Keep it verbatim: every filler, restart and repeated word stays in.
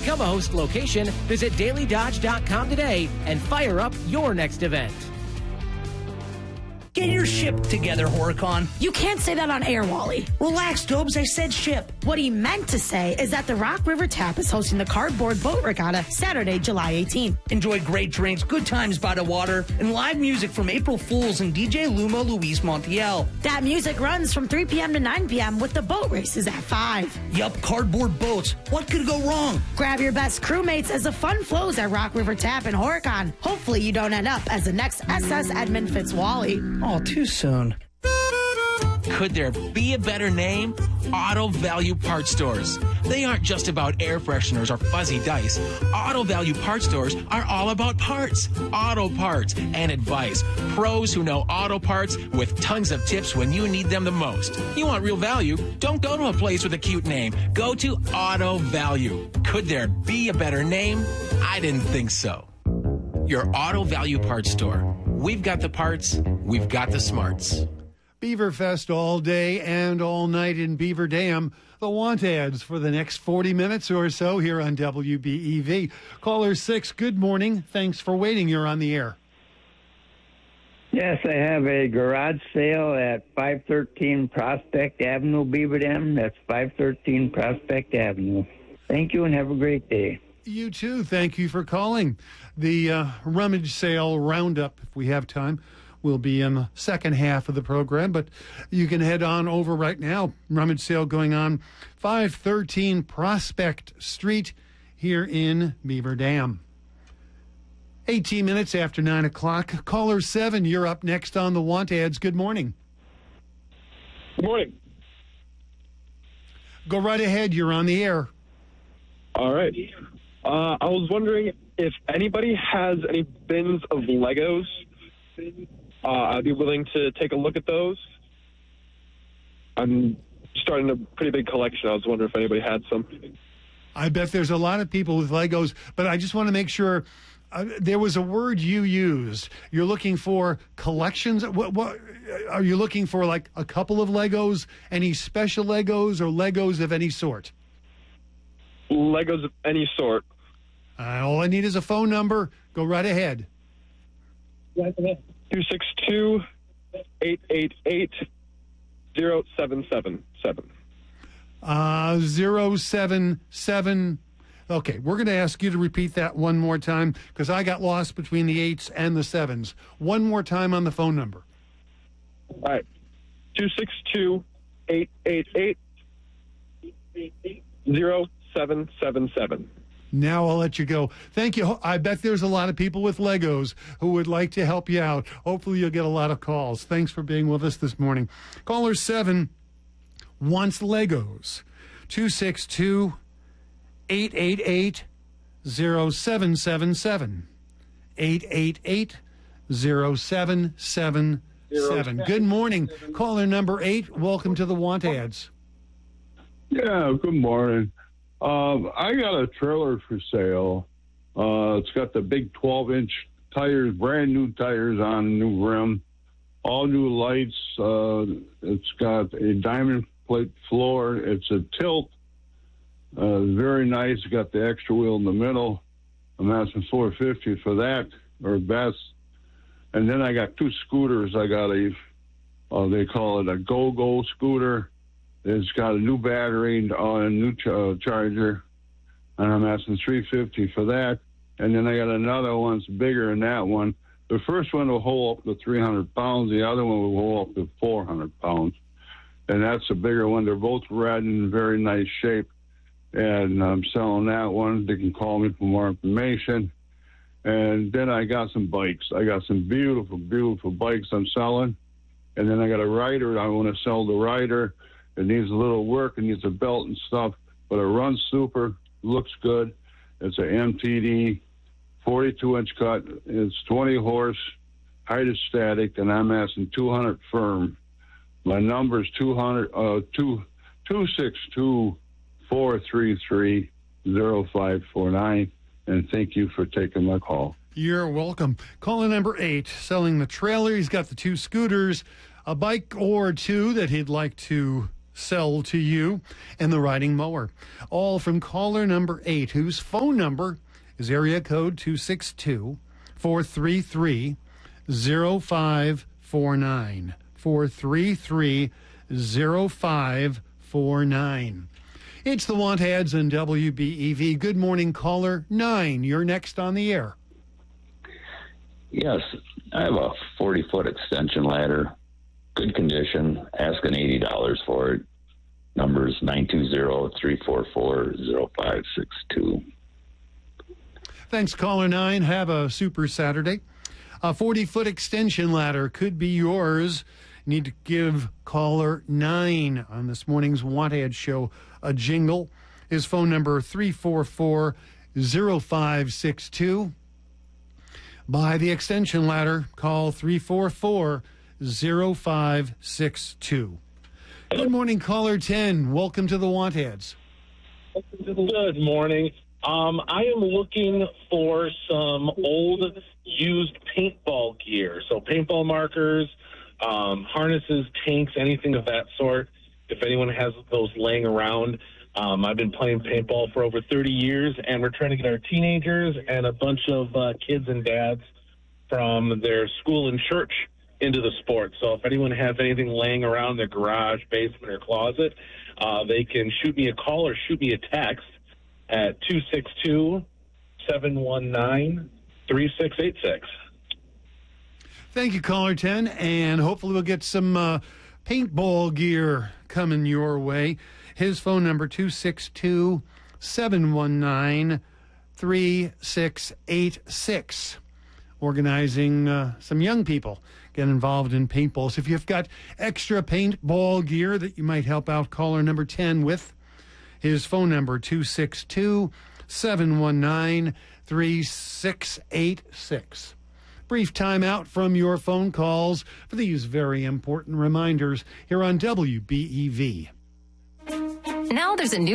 become a host location, visit daily dodge dot com today and fire up your next event. Get your ship together, Horicon. You can't say that on air, Wally. Relax, Dobes. I said ship. What he meant to say is that the Rock River Tap is hosting the Cardboard Boat Regatta Saturday, July eighteenth. Enjoy great drinks, good times by the water, and live music from April Fools and D J Luma Luis Montiel. That music runs from three p.m. to nine p.m. with the boat races at five. Yup, cardboard boats. What could go wrong? Grab your best crewmates as the fun flows at Rock River Tap in Horicon. Hopefully you don't end up as the next S S Edmund Fitzwally. Oh, too soon. Could there be a better name? Auto Value Parts Stores. They aren't just about air fresheners or fuzzy dice. Auto Value Parts Stores are all about parts, auto parts, and advice. Pros who know auto parts with tons of tips when you need them the most. You want real value? Don't go to a place with a cute name. Go to Auto Value. Could there be a better name? I didn't think so. Your Auto Value Parts Store. We've got the parts, we've got the smarts. Beaverfest all day and all night in Beaver Dam. The want ads for the next forty minutes or so here on W B E V. Caller six, good morning. Thanks for waiting. You're on the air. Yes, I have a garage sale at five thirteen Prospect Avenue, Beaver Dam. That's five thirteen Prospect Avenue. Thank you and have a great day. You too. Thank you for calling. The uh, rummage sale roundup, if we have time, will be in the second half of the program, but you can head on over right now. Rummage sale going on five thirteen Prospect Street here in Beaver Dam. eighteen minutes after nine o'clock. Caller seven, you're up next on the want ads. Good morning. Good morning. Go right ahead. You're on the air. All right. Uh, I was wondering if anybody has any bins of Legos. Uh, I'd be willing to take a look at those. I'm starting a pretty big collection. I was wondering if anybody had some. I bet there's a lot of people with Legos, but I just want to make sure uh, there was a word you used. You're looking for collections. What, what are you looking for? Like a couple of Legos? Any special Legos or Legos of any sort? Legos of any sort. Uh, all I need is a phone number. Go right ahead. two six two, eight eight eight, zero seven seven seven. Uh, zero seven seven. Okay, we're going to ask you to repeat that one more time because I got lost between the eights and the sevens. One more time on the phone number. All right. two six two, eight eight eight, zero seven seven seven. Now I'll let you go. Thank you. I bet there's a lot of people with Legos who would like to help you out. Hopefully you'll get a lot of calls. Thanks for being with us this morning. Caller seven wants Legos. two six two, eight eight eight, zero seven seven seven. eight eight eight, zero seven seven seven. Good morning. Caller number eight, welcome to the Want Ads. Yeah, good morning. Um, I got a trailer for sale. Uh, it's got the big twelve-inch tires, brand new tires on, new rim, all new lights. Uh, it's got a diamond plate floor. It's a tilt. Uh, very nice. Got the extra wheel in the middle. I'm asking four hundred fifty dollars for that, or best. And then I got two scooters. I got a, uh, they call it a go-go scooter. It's got a new battery and a new ch- uh, charger, and I'm asking three hundred fifty dollars for that. And then I got another one that's bigger than that one. The first one will hold up to three hundred pounds. The other one will hold up to four hundred pounds. And that's a bigger one. They're both red and in very nice shape. And I'm selling that one. They can call me for more information. And then I got some bikes. I got some beautiful, beautiful bikes I'm selling. And then I got a rider. I want to sell the rider. It needs a little work. It needs a belt and stuff, but it runs super, looks good. It's an M T D, forty-two inch cut. It's twenty horse, height is static, and I'm asking two hundred firm. My number is two hundred, uh, two, two six two, four three three, zero five four nine, and thank you for taking my call. You're welcome. Caller number eight, selling the trailer. He's got the two scooters, a bike or two that he'd like to sell to you and the riding mower. All from caller number eight, whose phone number is area code two six two, four three three, zero five four nine. four three three, zero five four nine. It's the Want Ads on W B E V. Good morning, caller nine. You're next on the air. Yes, I have a forty-foot extension ladder, good condition, asking eighty dollars for it. Numbers nine two zero, three four four, zero five six two. Thanks, caller nine. Have a super Saturday. A forty-foot extension ladder could be yours. Need to give caller nine on this morning's Want Ad show a jingle. His phone number three four four, zero five six two. Buy the extension ladder. Call three four four, zero five six two. Good morning, caller ten. Welcome to the Want Ads. Good morning. Um, I am looking for some old used paintball gear. So paintball markers, um, harnesses, tanks, anything of that sort. If anyone has those laying around. Um, I've been playing paintball for over thirty years, and we're trying to get our teenagers and a bunch of uh, kids and dads from their school and church into the sport. So if anyone has anything laying around their garage, basement, or closet, uh, they can shoot me a call or shoot me a text at two six two, seven one nine, three six eight six. Thank you, caller ten, and hopefully we'll get some uh, paintball gear coming your way. His phone number, two six two, seven one nine, three six eight six. Organizing uh, some young people get involved in paintballs. If you've got extra paintball gear that you might help out caller number ten with, his phone number, two six two, seven one nine, three six eight six. Brief timeout from your phone calls for these very important reminders here on W B E V. Now there's a new